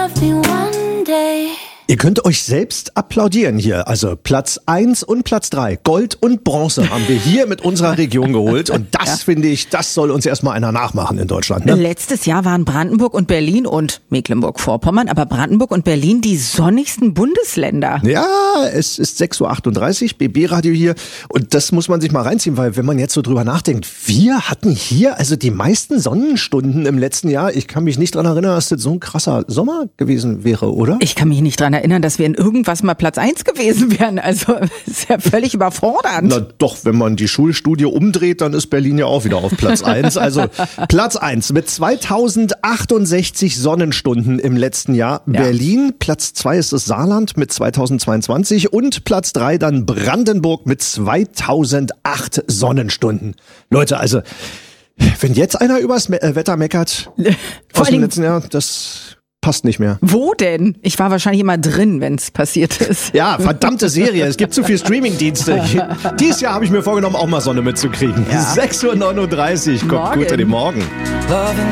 love me one day. Ihr könnt euch selbst applaudieren hier. Also Platz 1 und Platz 3, Gold und Bronze haben wir hier mit unserer Region geholt. Und das, finde ich, das soll uns erstmal einer nachmachen in Deutschland. Ne? Letztes Jahr waren Brandenburg und Berlin und Mecklenburg-Vorpommern, aber Brandenburg und Berlin die sonnigsten Bundesländer. Ja, es ist 6:38 Uhr, BB-Radio hier. Und das muss man sich mal reinziehen, weil wenn man jetzt so drüber nachdenkt, wir hatten hier also die meisten Sonnenstunden im letzten Jahr. Ich kann mich nicht dran erinnern, dass das so ein krasser Sommer gewesen wäre, oder? Ich kann mich nicht dran erinnern, dass wir in irgendwas mal Platz 1 gewesen wären. Also ist ja völlig überfordernd. Na doch, wenn man die Schulstudie umdreht, dann ist Berlin ja auch wieder auf Platz 1. Also Platz 1 mit 2068 Sonnenstunden im letzten Jahr. Ja. Berlin, Platz 2 ist das Saarland mit 2022 und Platz 3 dann Brandenburg mit 2008 Sonnenstunden. Leute, also wenn jetzt einer übers Wetter meckert aus dem letzten Jahr, das passt nicht mehr. Wo denn? Ich war wahrscheinlich immer drin, wenn es passiert ist. Ja, verdammte Serie. Es gibt zu viele Streamingdienste. Dieses Jahr habe ich mir vorgenommen, auch mal Sonne mitzukriegen. Ja. 6:39 Uhr kommt gut in den Morgen.